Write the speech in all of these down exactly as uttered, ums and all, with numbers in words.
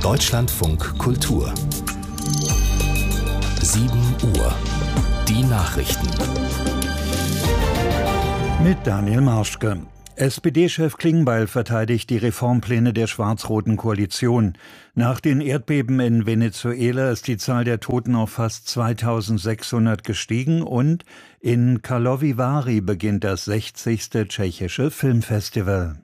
Deutschlandfunk Kultur. sieben Uhr. Die Nachrichten. Mit Daniel Marschke. S P D-Chef Klingbeil verteidigt die Reformpläne der schwarz-roten Koalition. Nach den Erdbeben in Venezuela ist die Zahl der Toten auf fast zweitausendsechshundert gestiegen und in Karlovy Vary beginnt das sechzigste tschechische Filmfestival.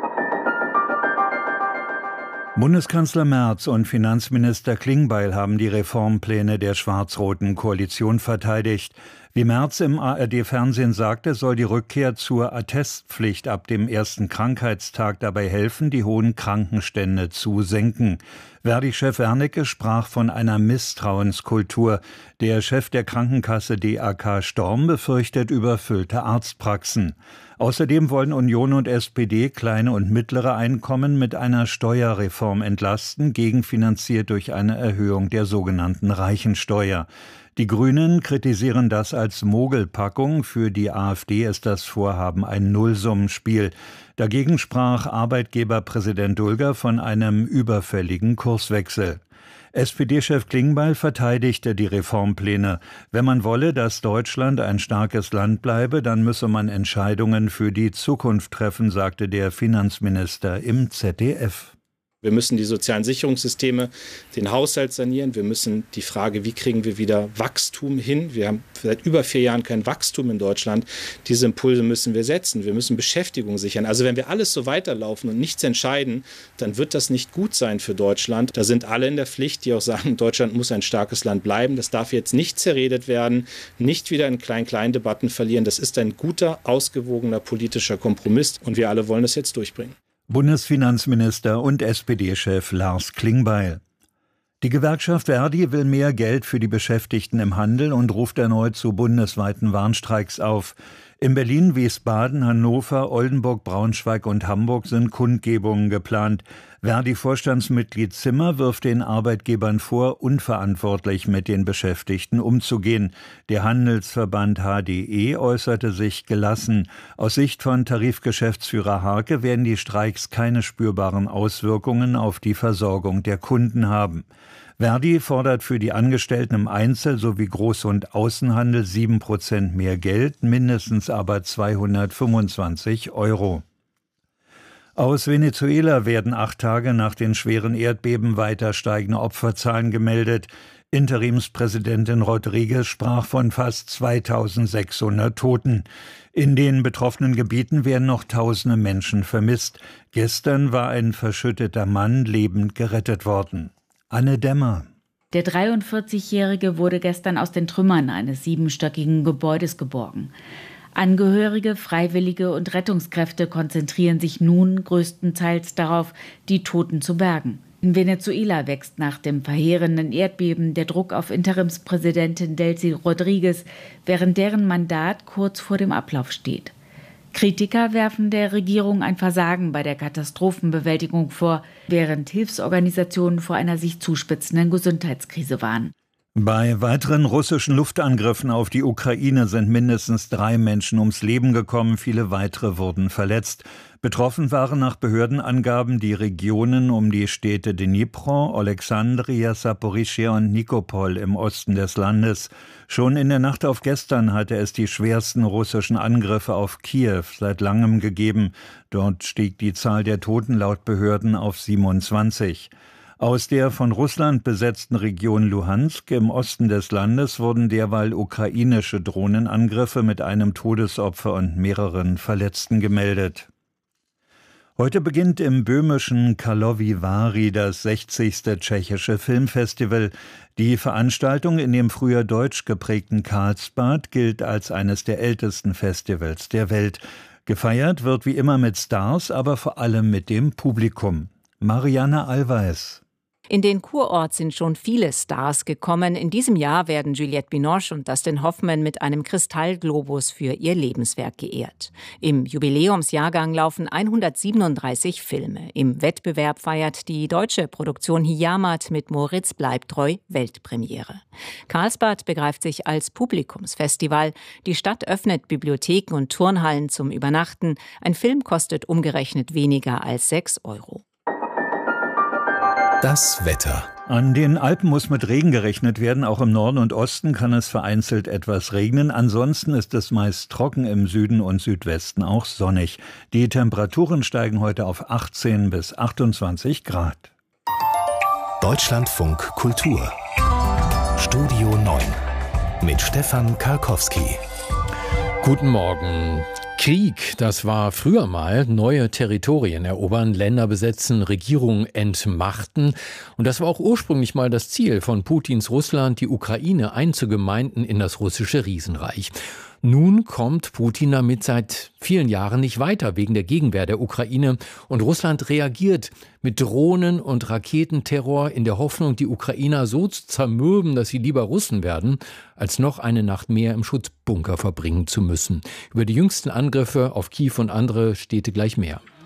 Bundeskanzler Merz und Finanzminister Klingbeil haben die Reformpläne der schwarz-roten Koalition verteidigt. Wie Merz im A R D-Fernsehen sagte, soll die Rückkehr zur Attestpflicht ab dem ersten Krankheitstag dabei helfen, die hohen Krankenstände zu senken. Verdi-Chef Wernicke sprach von einer Misstrauenskultur. Der Chef der Krankenkasse D A K Storm befürchtet überfüllte Arztpraxen. Außerdem wollen Union und S P D kleine und mittlere Einkommen mit einer Steuerreform entlasten, gegenfinanziert durch eine Erhöhung der sogenannten Reichensteuer. Die Grünen kritisieren das als Mogelpackung. Für die AfD ist das Vorhaben ein Nullsummenspiel. Dagegen sprach Arbeitgeberpräsident Dulger von einem überfälligen Kurswechsel. S P D-Chef Klingbeil verteidigte die Reformpläne. Wenn man wolle, dass Deutschland ein starkes Land bleibe, dann müsse man Entscheidungen für die Zukunft treffen, sagte der Finanzminister im Z D F. Wir müssen die sozialen Sicherungssysteme, den Haushalt sanieren. Wir müssen die Frage, wie kriegen wir wieder Wachstum hin? Wir haben seit über vier Jahren kein Wachstum in Deutschland. Diese Impulse müssen wir setzen. Wir müssen Beschäftigung sichern. Also wenn wir alles so weiterlaufen und nichts entscheiden, dann wird das nicht gut sein für Deutschland. Da sind alle in der Pflicht, die auch sagen, Deutschland muss ein starkes Land bleiben. Das darf jetzt nicht zerredet werden, nicht wieder in Klein-Klein-Debatten verlieren. Das ist ein guter, ausgewogener politischer Kompromiss und wir alle wollen das jetzt durchbringen. Bundesfinanzminister und S P D-Chef Lars Klingbeil. Die Gewerkschaft Verdi will mehr Geld für die Beschäftigten im Handel und ruft erneut zu bundesweiten Warnstreiks auf. In Berlin, Wiesbaden, Hannover, Oldenburg, Braunschweig und Hamburg sind Kundgebungen geplant. Verdi-Vorstandsmitglied Zimmer wirft den Arbeitgebern vor, unverantwortlich mit den Beschäftigten umzugehen. Der Handelsverband H D E äußerte sich gelassen. Aus Sicht von Tarifgeschäftsführer Harke werden die Streiks keine spürbaren Auswirkungen auf die Versorgung der Kunden haben. Verdi fordert für die Angestellten im Einzel- sowie Groß- und Außenhandel sieben Prozent mehr Geld, mindestens aber zweihundertfünfundzwanzig Euro. Aus Venezuela werden acht Tage nach den schweren Erdbeben weiter steigende Opferzahlen gemeldet. Interimspräsidentin Rodriguez sprach von fast zweitausendsechshundert Toten. In den betroffenen Gebieten werden noch tausende Menschen vermisst. Gestern war ein verschütteter Mann lebend gerettet worden. Anne Dämmer. Der dreiundvierzigjährige wurde gestern aus den Trümmern eines siebenstöckigen Gebäudes geborgen. Angehörige, Freiwillige und Rettungskräfte konzentrieren sich nun größtenteils darauf, die Toten zu bergen. In Venezuela wächst nach dem verheerenden Erdbeben der Druck auf Interimspräsidentin Delcy Rodriguez, während deren Mandat kurz vor dem Ablauf steht. Kritiker werfen der Regierung ein Versagen bei der Katastrophenbewältigung vor, während Hilfsorganisationen vor einer sich zuspitzenden Gesundheitskrise warnen. Bei weiteren russischen Luftangriffen auf die Ukraine sind mindestens drei Menschen ums Leben gekommen, viele weitere wurden verletzt. Betroffen waren nach Behördenangaben die Regionen um die Städte Dnipro, Alexandria, Saporischschja und Nikopol im Osten des Landes. Schon in der Nacht auf gestern hatte es die schwersten russischen Angriffe auf Kiew seit langem gegeben. Dort stieg die Zahl der Toten laut Behörden auf siebenundzwanzig. Aus der von Russland besetzten Region Luhansk im Osten des Landes wurden derweil ukrainische Drohnenangriffe mit einem Todesopfer und mehreren Verletzten gemeldet. Heute beginnt im böhmischen Karlovy Vary das sechzigste tschechische Filmfestival. Die Veranstaltung in dem früher deutsch geprägten Karlsbad gilt als eines der ältesten Festivals der Welt. Gefeiert wird wie immer mit Stars, aber vor allem mit dem Publikum. Marianne Alvarez. In den Kurort sind schon viele Stars gekommen. In diesem Jahr werden Juliette Binoche und Dustin Hoffman mit einem Kristallglobus für ihr Lebenswerk geehrt. Im Jubiläumsjahrgang laufen hundertsiebenunddreißig Filme. Im Wettbewerb feiert die deutsche Produktion Hijamat mit Moritz Bleibtreu Weltpremiere. Karlsbad begreift sich als Publikumsfestival. Die Stadt öffnet Bibliotheken und Turnhallen zum Übernachten. Ein Film kostet umgerechnet weniger als sechs Euro. Das Wetter. An den Alpen muss mit Regen gerechnet werden. Auch im Norden und Osten kann es vereinzelt etwas regnen. Ansonsten ist es meist trocken, im Süden und Südwesten auch sonnig. Die Temperaturen steigen heute auf achtzehn bis achtundzwanzig Grad. Deutschlandfunk Kultur. Studio neun mit Stefan Karkowski. Guten Morgen. Krieg, das war früher mal neue Territorien erobern, Länder besetzen, Regierungen entmachten. Und das war auch ursprünglich mal das Ziel von Putins Russland, die Ukraine einzugemeinden in das russische Riesenreich. Nun kommt Putin damit seit vielen Jahren nicht weiter wegen der Gegenwehr der Ukraine. Und Russland reagiert mit Drohnen und Raketenterror in der Hoffnung, die Ukrainer so zu zermürben, dass sie lieber Russen werden, als noch eine Nacht mehr im Schutzbunker verbringen zu müssen. Über die jüngsten Angriffe auf Kiew und andere Städte gleich mehr.